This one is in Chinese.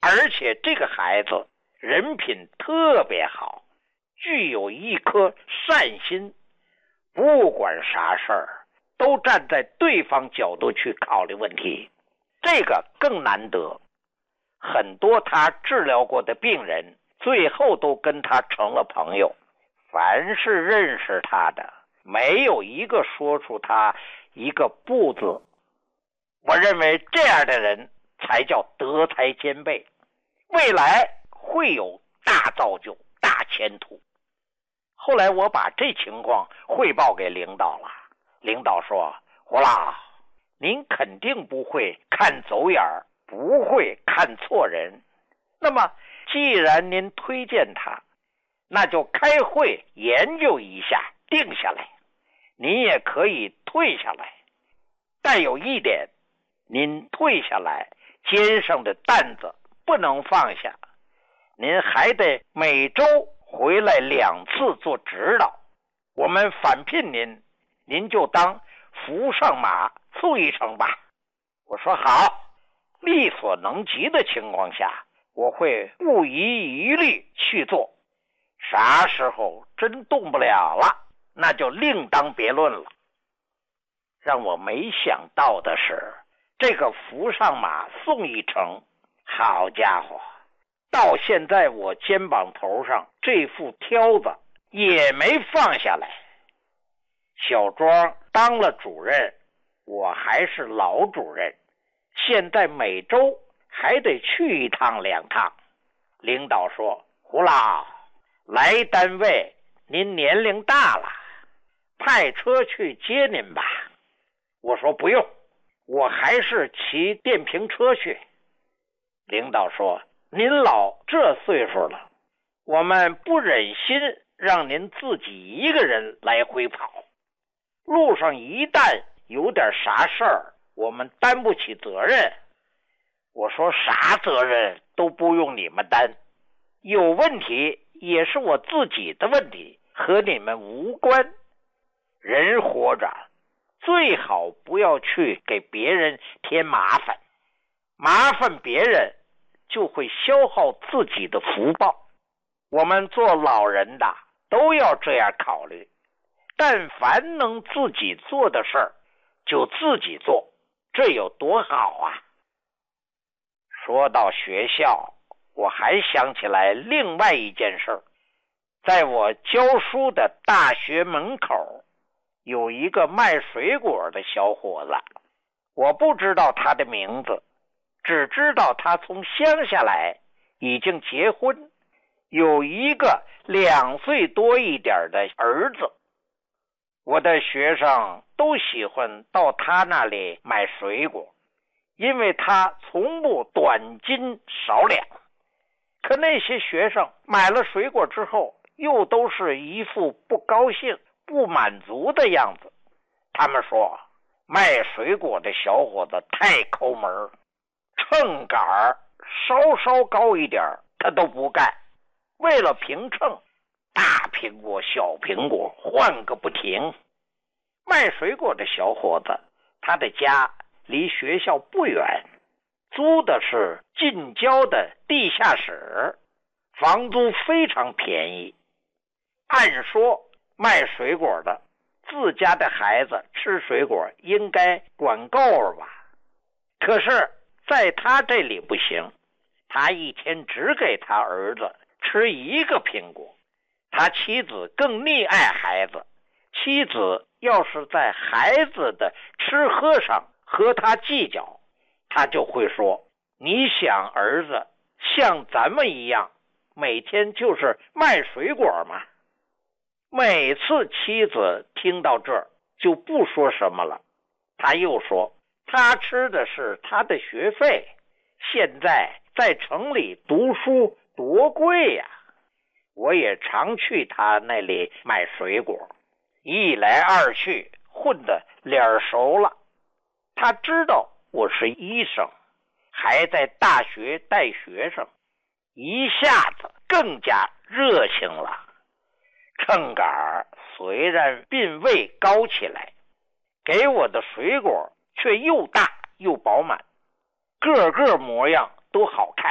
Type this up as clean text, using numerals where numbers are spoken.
而且这个孩子人品特别好，具有一颗善心，不管啥事儿都站在对方角度去考虑问题，这个更难得。很多他治疗过的病人最后都跟他成了朋友，凡是认识他的没有一个说出他一个不字。我认为这样的人才叫德才兼备，未来会有大造就、大前途。后来我把这情况汇报给领导了，领导说：胡老，您肯定不会看走眼，不会看错人。那么既然您推荐他，那就开会研究一下，定下来。您也可以退下来，但有一点，您退下来肩上的担子不能放下，您还得每周回来2次做指导。我们返聘您，您就当扶上马送一程吧。我说好，力所能及的情况下，我会不遗余力去做。啥时候真动不了了，那就另当别论了。让我没想到的是，这个扶上马送一程，好家伙，到现在我肩膀头上这副挑子也没放下来。小庄当了主任，我还是老主任，现在每周还得去1趟2趟。领导说：胡老，来单位您年龄大了，派车去接您吧。我说不用，我还是骑电瓶车去。领导说：您老这岁数了，我们不忍心让您自己一个人来回跑，路上一旦有点啥事儿，我们担不起责任。我说啥责任都不用你们担，有问题也是我自己的问题，和你们无关。人活着最好不要去给别人添麻烦，麻烦别人就会消耗自己的福报。我们做老人的都要这样考虑，但凡能自己做的事儿就自己做，这有多好啊。说到学校，我还想起来另外一件事。在我教书的大学门口有一个卖水果的小伙子，我不知道他的名字，只知道他从乡下来，已经结婚，有一个2岁多一点的儿子。我的学生都喜欢到他那里买水果，因为他从不短斤少两。可那些学生买了水果之后，又都是一副不高兴、不满足的样子。他们说，卖水果的小伙子太抠门，秤杆稍稍高一点他都不干，为了平秤，大苹果小苹果换个不停。卖水果的小伙子，他的家离学校不远，租的是近郊的地下室，房租非常便宜。按说卖水果的自家的孩子吃水果应该管够了吧，可是在他这里不行，他一天只给他儿子吃1个苹果。他妻子更溺爱孩子，妻子要是在孩子的吃喝上和他计较，他就会说，你想儿子像咱们一样每天就是卖水果吗？每次妻子听到这儿就不说什么了，他又说，他吃的是他的学费，现在在城里读书多贵呀。我也常去他那里买水果，一来二去混得脸熟了。他知道我是医生，还在大学带学生，一下子更加热情了。秤杆虽然并未高起来，给我的水果却又大又饱满，个个模样都好看。